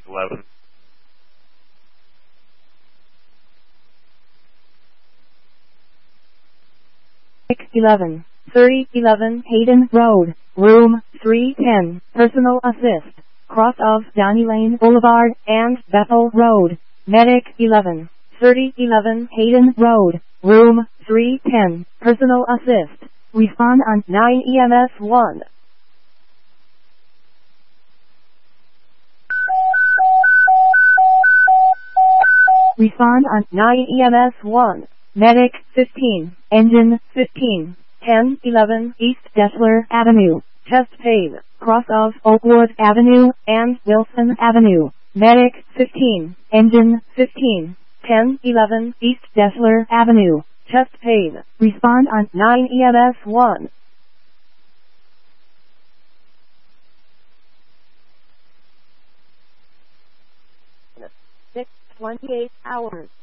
11. 11, 3011 Hayden Road, room 310, personal assist, cross of Donny Lane Boulevard and Bethel Road, medic 11, 3011 Hayden Road, room 310, personal assist, respond on 9 EMS 1. Respond on 9 EMS 1. Medic 15, engine 15, 1011 East Dessler Avenue, chest pain, cross of Oakwood Avenue and Wilson Avenue. Medic 15, engine 15, 1011 East Dessler Avenue, chest pain. Respond on 9 EMS 1. 6:28 hours.